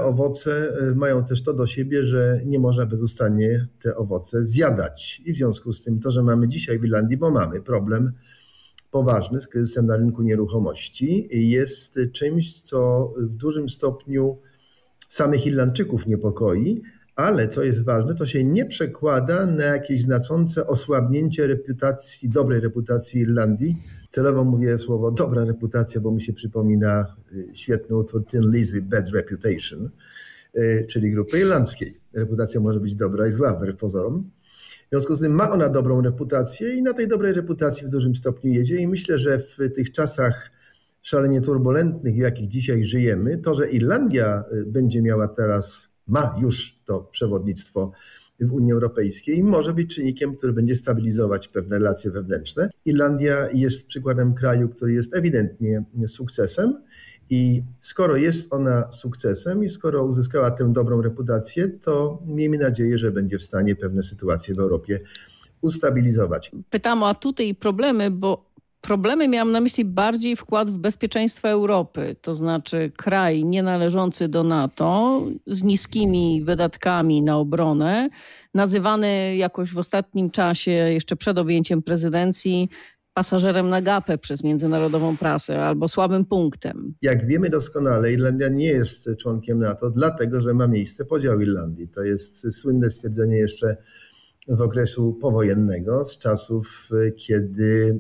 owoce mają też to do siebie, że nie można bezustannie te owoce zjadać. I w związku z tym to, że mamy dzisiaj w Irlandii, bo mamy problem poważny z kryzysem na rynku nieruchomości, jest czymś, co w dużym stopniu samych Irlandczyków niepokoi, ale co jest ważne, to się nie przekłada na jakieś znaczące osłabnięcie reputacji, dobrej reputacji Irlandii. Celowo mówię słowo dobra reputacja, bo mi się przypomina świetny utwór Thin Lizzy, Bad Reputation, czyli grupy irlandzkiej. Reputacja może być dobra i zła wbrew pozorom. W związku z tym ma ona dobrą reputację i na tej dobrej reputacji w dużym stopniu jedzie i myślę, że w tych czasach szalenie turbulentnych, w jakich dzisiaj żyjemy, to, że Irlandia będzie miała teraz, ma już to przewodnictwo w Unii Europejskiej, może być czynnikiem, który będzie stabilizować pewne relacje wewnętrzne. Irlandia jest przykładem kraju, który jest ewidentnie sukcesem i skoro jest ona sukcesem i skoro uzyskała tę dobrą reputację, to miejmy nadzieję, że będzie w stanie pewne sytuacje w Europie ustabilizować. Pytam o atuty i problemy, bo problemy miałam na myśli bardziej wkład w bezpieczeństwo Europy, to znaczy kraj nienależący do NATO z niskimi wydatkami na obronę, nazywany jakoś w ostatnim czasie, jeszcze przed objęciem prezydencji, pasażerem na gapę przez międzynarodową prasę albo słabym punktem. Jak wiemy doskonale, Irlandia nie jest członkiem NATO, dlatego że ma miejsce podział Irlandii. To jest słynne stwierdzenie jeszcze w okresu powojennego, z czasów, kiedy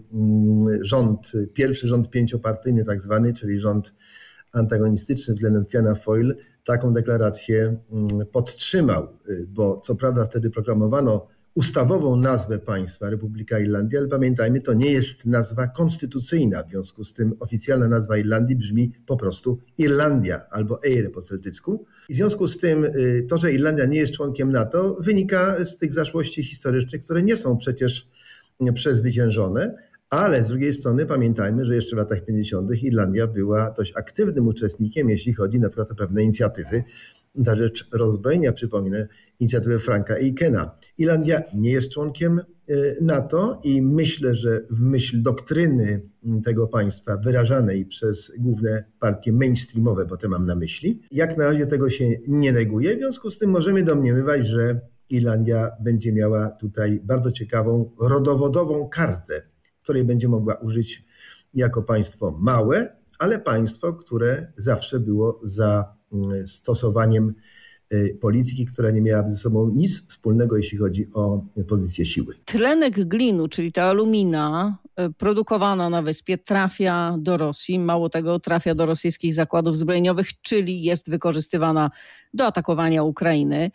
pierwszy rząd pięciopartyjny tak zwany, czyli rząd antagonistyczny względem Fianna Fáil, taką deklarację podtrzymał, bo co prawda wtedy proklamowano ustawową nazwę państwa Republika Irlandii, ale pamiętajmy, to nie jest nazwa konstytucyjna, w związku z tym oficjalna nazwa Irlandii brzmi po prostu Irlandia albo Eire po celtycku. I w związku z tym to, że Irlandia nie jest członkiem NATO, wynika z tych zaszłości historycznych, które nie są przecież przezwyciężone, ale z drugiej strony pamiętajmy, że jeszcze w latach 50. Irlandia była dość aktywnym uczestnikiem, jeśli chodzi na przykład o pewne inicjatywy na rzecz rozbrojenia, przypominę, inicjatywę Franka Aikena. Irlandia nie jest członkiem NATO i myślę, że w myśl doktryny tego państwa wyrażanej przez główne partie mainstreamowe, bo te mam na myśli, jak na razie tego się nie neguje. W związku z tym możemy domniemywać, że Irlandia będzie miała tutaj bardzo ciekawą rodowodową kartę, której będzie mogła użyć jako państwo małe, ale państwo, które zawsze było za stosowaniem polityki, która nie miałaby ze sobą nic wspólnego, jeśli chodzi o pozycję siły. Tlenek glinu, czyli ta alumina produkowana na wyspie, trafia do Rosji. Mało tego, trafia do rosyjskich zakładów zbrojeniowych, czyli jest wykorzystywana do atakowania Ukrainy.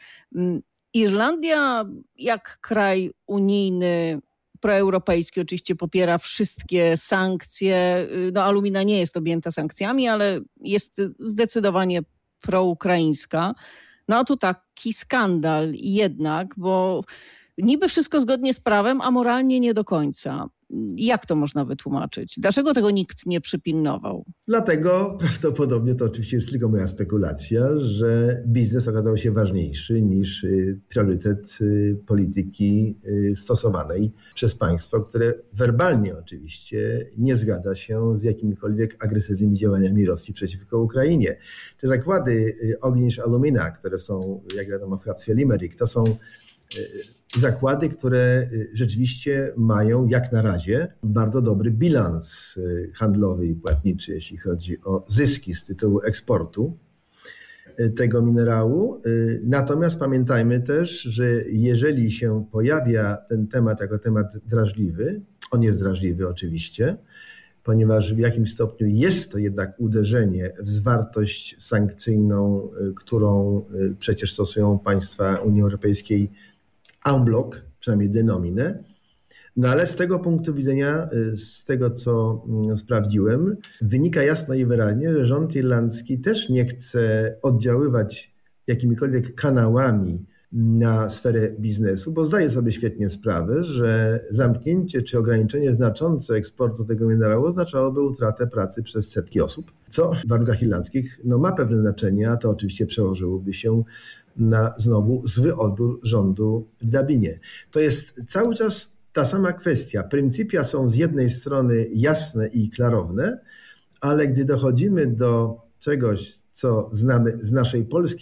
Irlandia, jak kraj unijny, proeuropejski, oczywiście popiera wszystkie sankcje. No, alumina nie jest objęta sankcjami, ale jest zdecydowanie proukraińska. No a tu taki skandal jednak, bo niby wszystko zgodnie z prawem, a moralnie nie do końca. Jak to można wytłumaczyć? Dlaczego tego nikt nie przypilnował? Dlatego prawdopodobnie, to oczywiście jest tylko moja spekulacja, że biznes okazał się ważniejszy niż priorytet polityki stosowanej przez państwo, które werbalnie oczywiście nie zgadza się z jakimikolwiek agresywnymi działaniami Rosji przeciwko Ukrainie. Te zakłady Ognisz Alumina, które są, jak wiadomo, w hrabstwie Limerick, to są zakłady, które rzeczywiście mają jak na razie bardzo dobry bilans handlowy i płatniczy, jeśli chodzi o zyski z tytułu eksportu tego minerału. Natomiast pamiętajmy też, że jeżeli się pojawia ten temat jako temat drażliwy, on jest drażliwy oczywiście, ponieważ w jakimś stopniu jest to jednak uderzenie w zwartość sankcyjną, którą przecież stosują państwa Unii Europejskiej en bloc, przynajmniej de nomine. No ale z tego punktu widzenia, z tego co sprawdziłem, wynika jasno i wyraźnie, że rząd irlandzki też nie chce oddziaływać jakimikolwiek kanałami na sferę biznesu, bo zdaje sobie świetnie sprawę, że zamknięcie czy ograniczenie znaczące eksportu tego minerału oznaczałoby utratę pracy przez setki osób, co w warunkach irlandzkich ma pewne znaczenie, a to oczywiście przełożyłoby się na znowu zły odbiór rządu w Dublinie. To jest cały czas ta sama kwestia. Pryncypia są z jednej strony jasne i klarowne, ale gdy dochodzimy do czegoś, co znamy z naszej polskiej